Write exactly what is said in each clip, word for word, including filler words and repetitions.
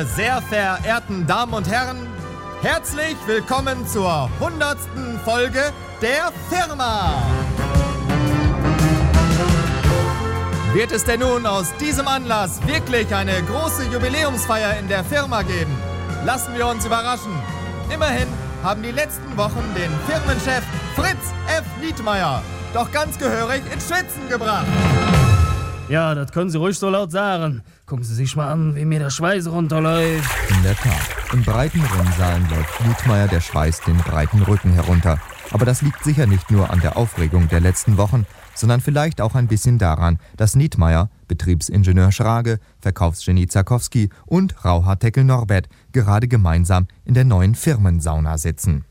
Meine sehr verehrten Damen und Herren, herzlich willkommen zur hundertsten Folge der Firma. Wird es denn nun aus diesem Anlass wirklich eine große Jubiläumsfeier in der Firma geben? Lassen wir uns überraschen. Immerhin haben die letzten Wochen den Firmenchef Fritz F. Nietmeyer doch ganz gehörig ins Schwitzen gebracht. Ja, das können Sie ruhig so laut sagen. Gucken Sie sich mal an, wie mir der Schweiß runterläuft. In der Tat, in breiten Rinnsalen läuft Nietmeyer der Schweiß den breiten Rücken herunter. Aber das liegt sicher nicht nur an der Aufregung der letzten Wochen, sondern vielleicht auch ein bisschen daran, dass Nietmeyer, Betriebsingenieur Schrage, Verkaufsgenie Zarkowski und Rauhaarteckel Norbert gerade gemeinsam in der neuen Firmensauna sitzen.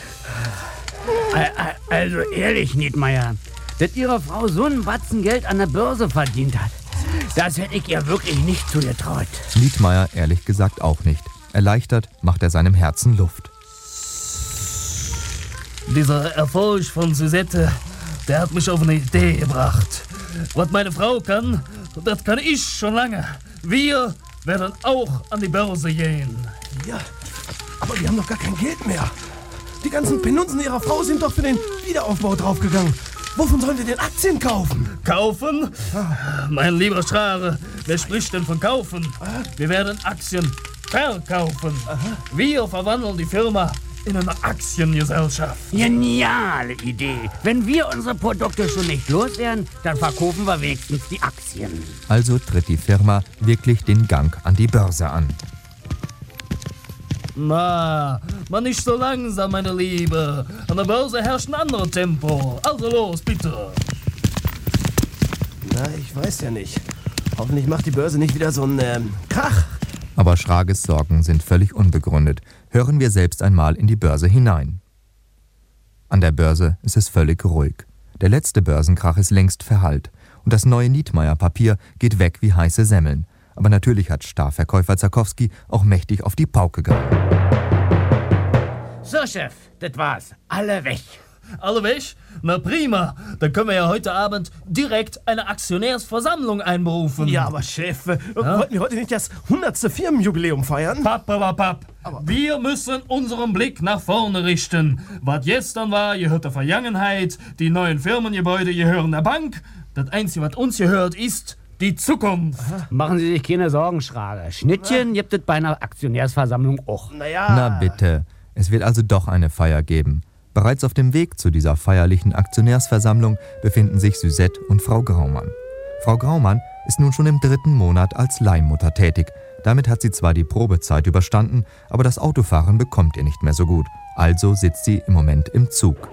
Also ehrlich, Nietmeyer, dass Ihre Frau so einen Batzen Geld an der Börse verdient hat, das hätte ich ihr wirklich nicht zugetraut. Nietmeyer ehrlich gesagt auch nicht. Erleichtert macht er seinem Herzen Luft. Dieser Erfolg von Suzette, der hat mich auf eine Idee gebracht. Was meine Frau kann, das kann ich schon lange. Wir werden auch an die Börse gehen. Ja, aber wir haben doch gar kein Geld mehr. Die ganzen Penunzen ihrer Frau sind doch für den Wiederaufbau draufgegangen. Wovon sollen wir denn Aktien kaufen? Kaufen? Mein lieber Schrage, wer spricht denn von kaufen? Wir werden Aktien verkaufen. Wir verwandeln die Firma in eine Aktiengesellschaft. Geniale Idee. Wenn wir unsere Produkte schon nicht loswerden, dann verkaufen wir wenigstens die Aktien. Also tritt die Firma wirklich den Gang an die Börse an. Na, man nicht so langsam, meine Liebe. An der Börse herrscht ein anderes Tempo. Also los, bitte. Na, ich weiß ja nicht. Hoffentlich macht die Börse nicht wieder so einen ähm, Krach. Aber Schrages Sorgen sind völlig unbegründet. Hören wir selbst einmal in die Börse hinein. An der Börse ist es völlig ruhig. Der letzte Börsenkrach ist längst verhallt. Und das neue Nietmeyer-Papier geht weg wie heiße Semmeln. Aber natürlich hat Starverkäufer Zarkowski auch mächtig auf die Pauke gehauen. So, Chef, das war's. Alle weg. Alle weg? Na prima. Dann können wir ja heute Abend direkt eine Aktionärsversammlung einberufen. Ja, aber Chef, äh, Ja? wollten wir heute nicht das hundertste Firmenjubiläum feiern? Papp, papp, papp. Wir müssen unseren Blick nach vorne richten. Was gestern war, gehört der Vergangenheit. Die neuen Firmengebäude gehören der Bank. Das Einzige, was uns gehört, ist die Zukunft. Machen Sie sich keine Sorgen, Schrage. Schnittchen gibt es bei einer Aktionärsversammlung auch. Naja. Na bitte, es wird also doch eine Feier geben. Bereits auf dem Weg zu dieser feierlichen Aktionärsversammlung befinden sich Suzette und Frau Graumann. Frau Graumann ist nun schon im dritten Monat als Leihmutter tätig. Damit hat sie zwar die Probezeit überstanden, aber das Autofahren bekommt ihr nicht mehr so gut. Also sitzt sie im Moment im Zug.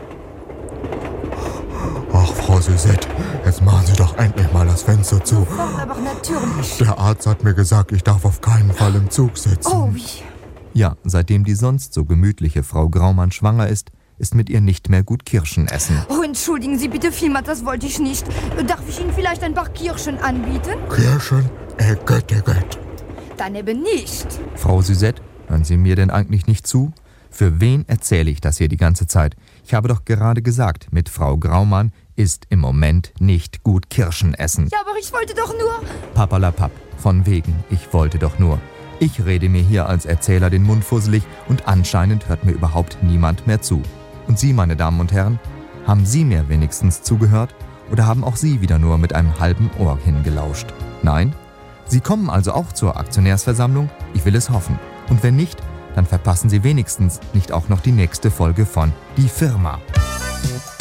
Ach, Frau Suzette, jetzt machen Sie doch endlich mal das Fenster zu. Sofort, aber natürlich. Der Arzt hat mir gesagt, ich darf auf keinen Fall im Zug sitzen. Oh, wie. Ja, seitdem die sonst so gemütliche Frau Graumann schwanger ist, ist mit ihr nicht mehr gut Kirschen essen. Oh, entschuldigen Sie bitte vielmals, das wollte ich nicht. Darf ich Ihnen vielleicht ein paar Kirschen anbieten? Kirschen? Äh, Götte, Gött. Dann eben nicht. Frau Suzette, hören Sie mir denn eigentlich nicht zu? Für wen erzähle ich das hier die ganze Zeit? Ich habe doch gerade gesagt, mit Frau Graumann ist im Moment nicht gut Kirschen essen. Ja, aber ich wollte doch nur... Papperlapapp, von wegen, ich wollte doch nur. Ich rede mir hier als Erzähler den Mund fusselig und anscheinend hört mir überhaupt niemand mehr zu. Und Sie, meine Damen und Herren, haben Sie mir wenigstens zugehört oder haben auch Sie wieder nur mit einem halben Ohr hingelauscht? Nein? Sie kommen also auch zur Aktionärsversammlung? Ich will es hoffen. Und wenn nicht, dann verpassen Sie wenigstens nicht auch noch die nächste Folge von Die Firma.